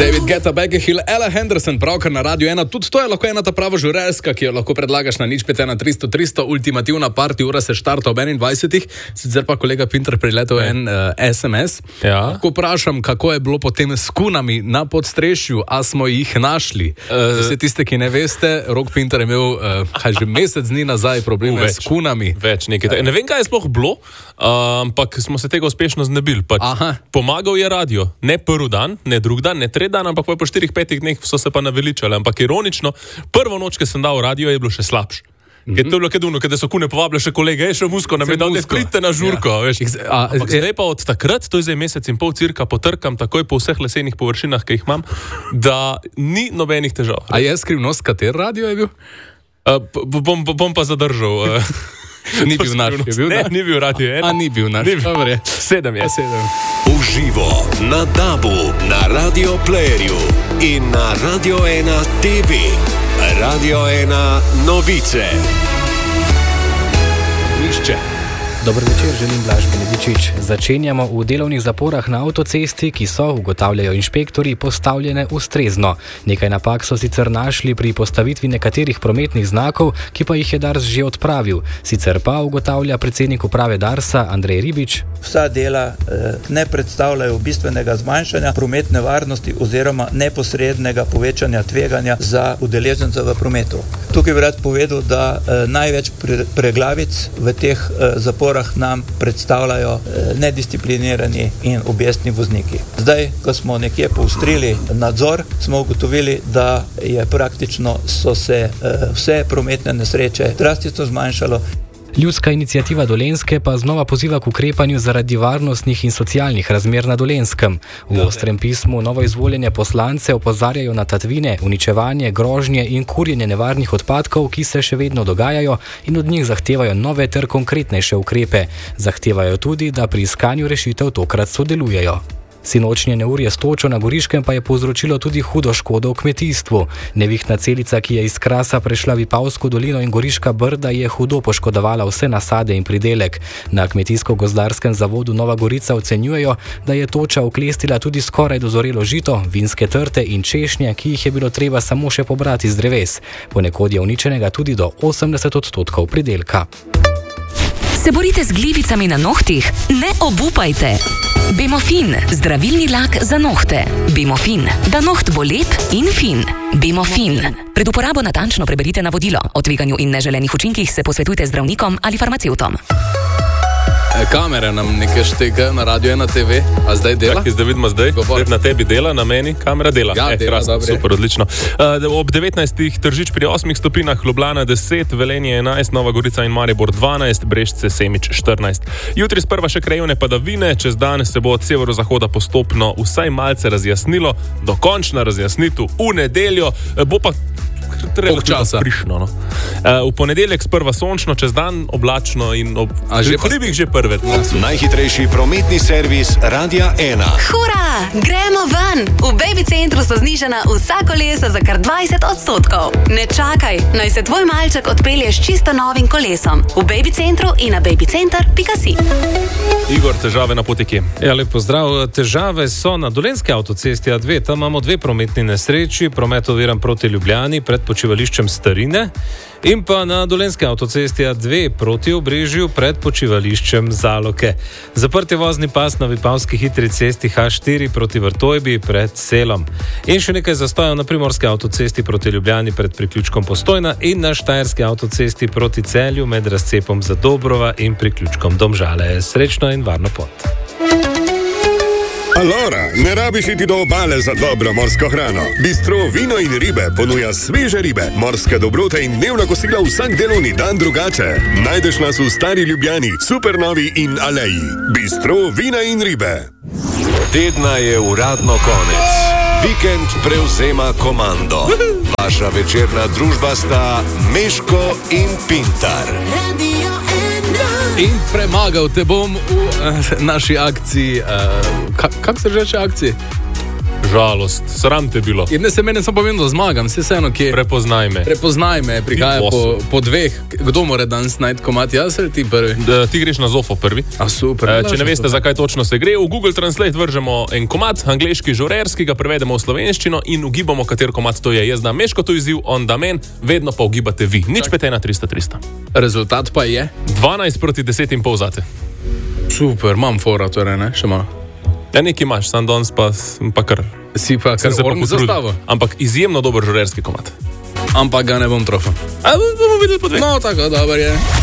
David Guetta, Becky Hill, Ella Henderson, pravkar na Radio 1. Tudi to je lahko ena ta prava žurelska, ki jo lahko predlagaš na 051 300 300. Ultimativna party ura se štarta ob 21. Sicer pa kolega Pinter priletel en SMS. Ja. Lahko vprašam, kako je bilo potem s kunami na podstrešju, a smo jih našli. Vse tiste, ki ne veste, Rok Pinter je imel že mesec dni nazaj probleme s kunami. Več nekaj. Ne vem, kaj je sploh bilo, ampak smo se tega uspešno znebili. Pomagal je radio. Ne prvi dan, ne drug dan, ne tretji dan, ampak po 4-5 dneh so se pa naveličali. Ampak ironično, prvo noč, ki sem dal radio, je bilo še slabš. Ker to je bilo keduvno, kada so kune povabile še kolege, še musko, nam je dal, da pridite na žurko. Ja. Zdaj pa od takrat, to je zdaj mesec in pol cirka, potrkam takoj po vseh lesenih površinah, ki jih imam, da ni nobenih težav. A je skrivnost, kater radio je bil? Bom pa zadržal. Ni bil naš, je bil? Ne, ni bil radio 1. A ni bil naš, dobre. 7 je. 7. Uživo na DAB-u, na Radio Playerju in na Radio 1 TV. Radio 1 novice. Išče. Dober večer, želim Blaž Benedičič. Začenjamo v delovnih zaporah na avtocesti, ki so, ugotavljajo inšpektori, postavljene ustrezno. Nekaj napak so sicer našli pri postavitvi nekaterih prometnih znakov, ki pa jih je Dars že odpravil. Sicer pa, ugotavlja predsednik uprave Darsa Andrej Ribič, vsa dela ne predstavljajo bistvenega zmanjšanja prometne varnosti oziroma neposrednega povečanja tveganja za udeležence v prometu. Tukaj bi rad povedal, da največ preglavic v teh zaporah nam predstavljajo nedisciplinirani in objestni vozniki. Zdaj, ko smo nekje poostrili nadzor, smo ugotovili, da je praktično so se vse prometne nesreče drastično zmanjšalo. Ljudska iniciativa Dolenjske pa znova poziva k ukrepanju zaradi varnostnih in socialnih razmer na Dolenjskem. V ostrem pismu novoizvoljene poslance opozarjajo na tatvine, uničevanje, grožnje in kurjenje nevarnih odpadkov, ki se še vedno dogajajo, in od njih zahtevajo nove ter konkretnejše ukrepe. Zahtevajo tudi, da pri iskanju rešitev tokrat sodelujejo. Sinočnje neurje s točo na Goriškem pa je povzročilo tudi hudo škodo v kmetijstvu. Nevihtna celica, ki je iz Krasa prešla Vipavsko dolino in Goriška Brda, je hudo poškodovala vse nasade in pridelek. Na Kmetijsko-gozdarskem zavodu Nova Gorica ocenjujejo, da je toča oklestila tudi skoraj dozorelo žito, vinske trte in češnje, ki jih je bilo treba samo še pobrati z dreves. Ponekod je uničenega tudi do 80% pridelka. Se borite z glivicami na nohtih? Ne obupajte! Bemofin, zdravilni lak za nohte. Bemofin, da noht bo lep in fin. Bemofin. Pred uporabo natančno preberite navodilo. O tveganju in neželenih učinkih se posvetujte z zdravnikom ali farmacevtom. Kamere nam nekaj štekajo na Radio 1 TV, a zdaj dela? Čakaj, zdaj vidimo zdaj. Na tebi dela, na meni kamera dela. Ja, dela, krasno, super, odlično. Ob 19. Tržič pri 8 stopinjah, Ljubljana 10, Velenje 11, Nova Gorica in Maribor 12, Brežice, Semič 14. Jutri sprva še krajevne padavine, čez dan se bo od severozahoda postopno vsaj malce razjasnilo, dokončna razjasnitev v nedeljo, bo pa prišno. No. V ponedeljek sprva sončno, čez dan oblačno in pri hribih že prve. Najhitrejši prometni servis Radia 1. Hura! Gremo ven! V Baby Centru so znižana vsa kolesa za kar 20%. Ne čakaj, naj se tvoj malček odpelje s čisto novim kolesom. V Baby Centru in na babycenter.si. Igor, težave na poti kje? Ja, lep pozdrav. Težave so na Dolenjski avtocesti A2. Tam imamo dve prometni nesreči, promet oviran proti Ljubljani pred počivališčem Starine in pa na Dolenjski avtocesti A2 proti Obrežju pred počivališčem Zaloke. Zaprt je vozni pas na Vipavski hitri cesti H4 proti Vrtojbi pred Selom. In še nekaj zastojev na Primorski avtocesti proti Ljubljani pred priključkom Postojna in na Štajerski avtocesti proti Celju med razcepom Zadobrova in priključkom Domžale. Srečno in varno pot. Alora, ne rabiš iti do obale za dobro morsko hrano. Bistro Vino in ribe ponuja sveže ribe, morske dobrote in dnevna kosila vsak delovni dan drugače. Najdeš nas v Stari Ljubljani, Supernovi in Aleji. Bistro Vina in ribe. Tedna je uradno konec. Vikend prevzema komando. Vaša večerna družba sta Meško in Pintar. In premagal te bom v naši akciji. Kako se reče akciji? Žalost, sram te bilo. In ne se meni samo povem, da zmagam, vse vseeno, ki je. Prepoznaj me, prihaja po dveh. Kdo mora danes najti komad, jaz ali ti prvi? Ti greš na Zofo prvi. A super. Če ne veste, zakaj točno se gre, v Google Translate vržemo en komad, angleški žurerski, ga prevedemo v slovenščino in ugibamo, kater komad to je. Jaz dam Meško to izziv, on da men, vedno pa ugibate vi. Nič 5-1-300-300. Rezultat pa je? 12-10,5 zate. Super, imam fora, torej ne, še malo. Ja, nekaj imaš, sam danes pa kar. Si pa kar orn zastavo. Ampak izjemno dober žurerski komad. Ampak ga ne bom trofal. A bomo videli po dveh. No, tako, dober je.